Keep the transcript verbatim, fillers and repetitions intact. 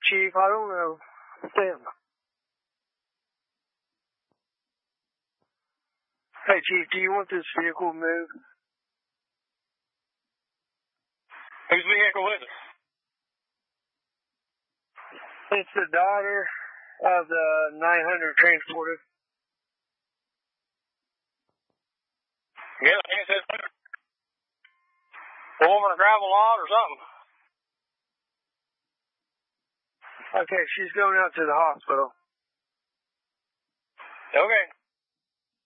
Chief. I don't know. Sam. Hey, Chief, do you want this vehicle moved? Whose vehicle is it? It's the daughter of the nine hundred transporter. Yeah, I think it says a woman to gravel lot or something. Okay, she's going out to the hospital. Okay.